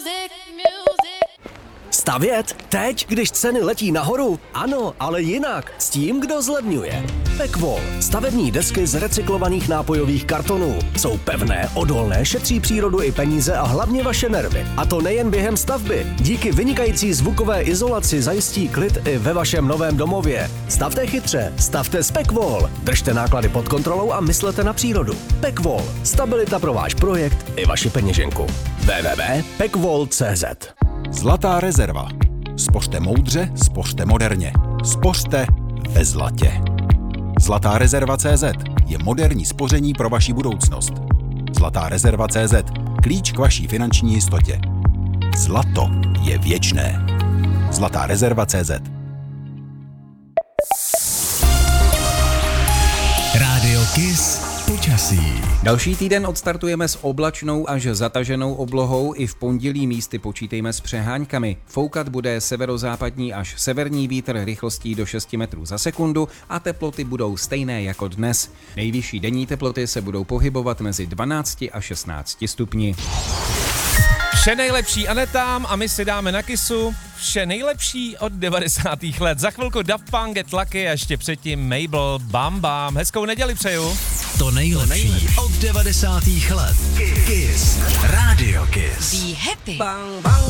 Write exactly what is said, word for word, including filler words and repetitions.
Stavět? Teď, když ceny letí nahoru? Ano, ale jinak. S tím, kdo zlevňuje. Pekvol. Stavební desky z recyklovaných nápojových kartonů. Jsou pevné, odolné, šetří přírodu i peníze a hlavně vaše nervy. A to nejen během stavby. Díky vynikající zvukové izolaci zajistí klid i ve vašem novém domově. Stavte chytře, stavte s Pekvol. Držte náklady pod kontrolou a myslete na přírodu. Pekvol. Stabilita pro váš projekt i vaši peněženku. w w w tečka pekvol tečka c z. Zlatá rezerva. Spořte moudře, spořte moderně. Spořte ve zlatě. Zlatá rezerva tečka cé zet je moderní spoření pro vaši budoucnost. Zlatá rezerva tečka cé zet. Klíč k vaší finanční jistotě. Zlato je věčné. Zlatá rezerva tečka cé zet. Rádio Kiss počasí. Další týden odstartujeme s oblačnou až zataženou oblohou, i v pondělí místy počítejme s přeháňkami. Foukat bude severozápadní až severní vítr rychlostí do šesti metrů za sekundu a teploty budou stejné jako dnes. Nejvyšší denní teploty se budou pohybovat mezi dvanácti a šestnácti stupni. Vše nejlepší Anetám a my si dáme na Kissu vše nejlepší od devadesátých let. Za chvilku Daft Punk, Get Lucky a ještě předtím Mabel, Bam Bam. Hezkou neděli přeju. To nejlepší od devadesátých let. Kiss. Radio Kiss. Be happy. Bang, bang.